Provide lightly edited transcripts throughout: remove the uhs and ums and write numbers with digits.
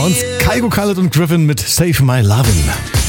Und Kygo Khaled und Griffin mit Save My Lovin'.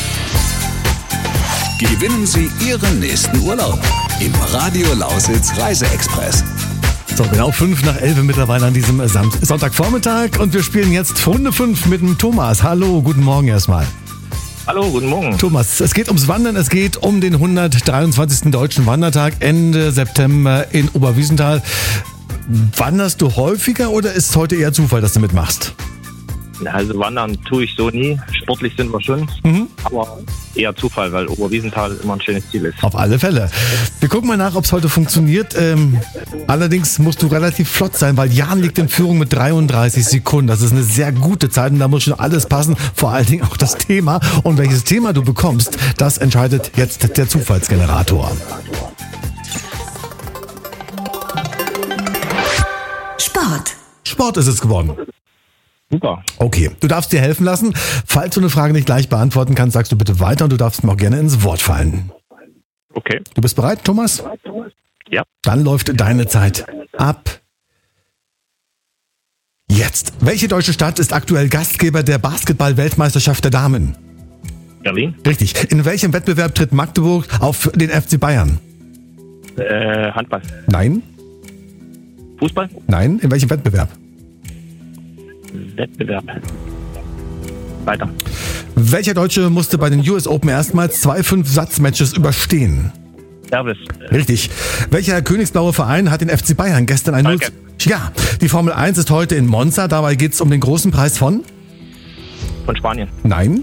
Gewinnen Sie Ihren nächsten Urlaub im Radio Lausitz Reise-Express. So, genau 11:05 mittlerweile an diesem Sonntagvormittag. Und wir spielen jetzt Runde 5 mit dem Thomas. Hallo, guten Morgen erstmal. Hallo, guten Morgen. Thomas, es geht ums Wandern, es geht um den 123. Deutschen Wandertag Ende September in Oberwiesenthal. Wanderst du häufiger oder ist es heute eher Zufall, dass du mitmachst? Also wandern tue ich so nie. Sportlich sind wir schon, aber eher Zufall, weil Oberwiesenthal immer ein schönes Ziel ist. Auf alle Fälle. Wir gucken mal nach, ob es heute funktioniert. Allerdings musst du relativ flott sein, weil Jan liegt in Führung mit 33 Sekunden. Das ist eine sehr gute Zeit und da muss schon alles passen. Vor allen Dingen auch das Thema. Und welches Thema du bekommst, das entscheidet jetzt der Zufallsgenerator. Sport ist es geworden. Super. Okay, du darfst dir helfen lassen. Falls du eine Frage nicht gleich beantworten kannst, sagst du bitte weiter und du darfst mir auch gerne ins Wort fallen. Okay. Du bist bereit, Thomas? Ja. Dann läuft deine Zeit ab. Jetzt. Welche deutsche Stadt ist aktuell Gastgeber der Basketball-Weltmeisterschaft der Damen? Berlin. Richtig. In welchem Wettbewerb tritt Magdeburg auf den FC Bayern? Handball. Nein. Fußball. Nein. In welchem Wettbewerb? Wettbewerb. Weiter. Welcher Deutsche musste bei den US Open erstmals 2 5-Satz-Matches überstehen? Service. Richtig. Welcher königsblaue Verein hat den FC Bayern gestern ein 0? Ja, die Formel 1 ist heute in Monza. Dabei geht es um den großen Preis von? Von Spanien. Nein.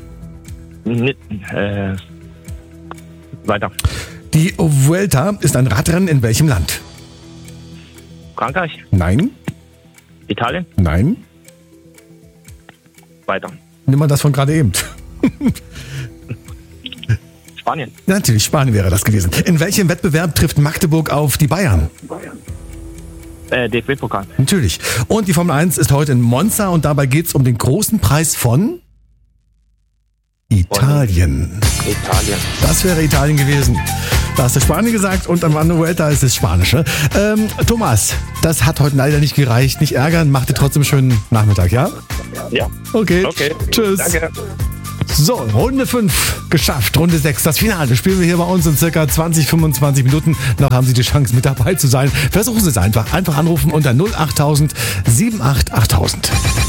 Weiter. Die Vuelta ist ein Radrennen in welchem Land? Frankreich. Nein. Italien. Nein. Weiter. Nimm mal das von gerade eben. Spanien. Natürlich, Spanien wäre das gewesen. In welchem Wettbewerb trifft Magdeburg auf die Bayern? DFB-Pokal. Natürlich. Und die Formel 1 ist heute in Monza und dabei geht es um den großen Preis von? Italien. Italien. Das wäre Italien gewesen. Da hast du Spanien gesagt und am Vuelta ist es Spanische. Thomas, das hat heute leider nicht gereicht. Nicht ärgern, mach dir trotzdem einen schönen Nachmittag, ja? Ja. Okay. Tschüss. Danke. So, Runde 5 geschafft, Runde 6, das Finale spielen wir hier bei uns in circa 20, 25 Minuten. Noch haben Sie die Chance, mit dabei zu sein. Versuchen Sie es einfach. Einfach anrufen unter 08000 78 8000.